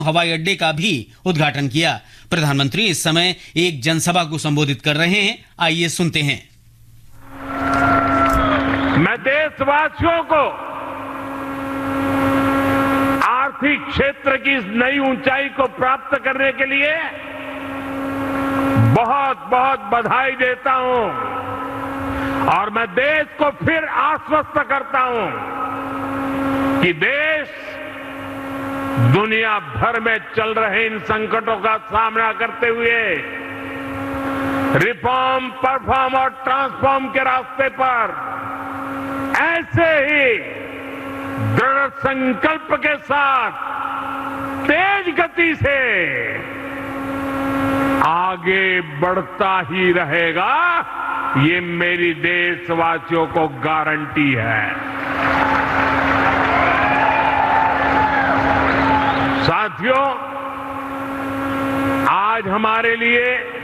हवाई अड्डे का भी उद्घाटन किया। प्रधानमंत्री इस समय एक जनसभा को संबोधित कर रहे हैं। आइए सुनते हैं। मैं देशवासियों को आर्थिक क्षेत्र की इस नई ऊंचाई को प्राप्त करने के लिए बहुत बहुत बधाई देता हूं और मैं देश को फिर आश्वस्त करता हूं कि देश दुनिया भर में चल रहे इन संकटों का सामना करते हुए रिफॉर्म, परफॉर्म और ट्रांसफॉर्म के रास्ते पर ऐसे ही दृढ़ संकल्प के साथ तेज गति से आगे बढ़ता ही रहेगा, ये मेरी देशवासियों को गारंटी है। साथियों, आज हमारे लिए